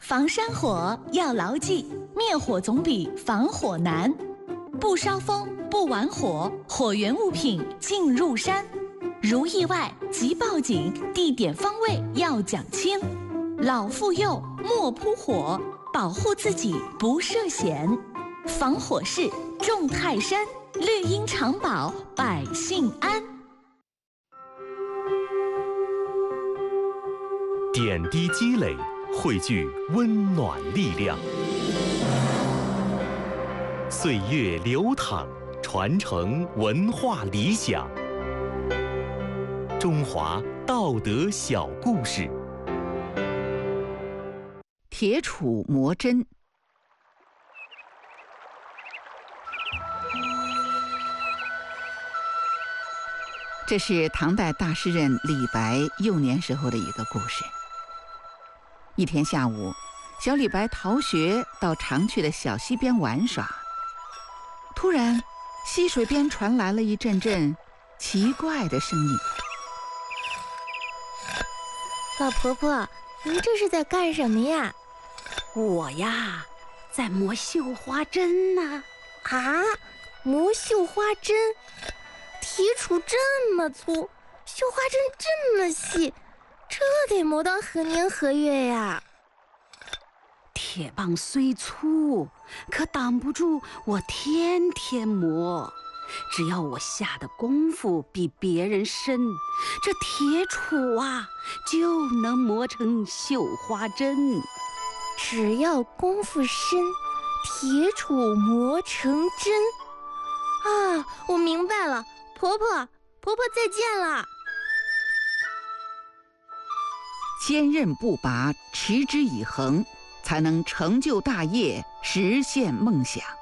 防山火要牢记，灭火总比防火难。不烧风，不玩火，火源物品进入山。如意外即报警，地点方位要讲清。老妇幼莫扑火，保护自己不涉险。防火势重泰山，绿荫常保百姓安。 点滴积累，汇聚温暖力量。岁月流淌，传承文化理想。中华道德小故事。 铁杵磨针。这是唐代大诗人李白幼年时候的一个故事。一天下午，小李白逃学到常去的小溪边玩耍，突然溪水边传来了一阵阵奇怪的声音。 老婆婆，您这是在干什么呀？ 我呀，在磨绣花针呢。 啊，磨绣花针？铁杵这么粗，绣花针这么细，这得磨到何年何月呀？ 铁棒虽粗，可挡不住我天天磨。只要我下的功夫比别人深，这铁杵啊就能磨成绣花针。 只要功夫深，铁杵磨成针。啊，我明白了，婆婆再见了。 坚韧不拔，持之以恒，才能成就大业，实现梦想。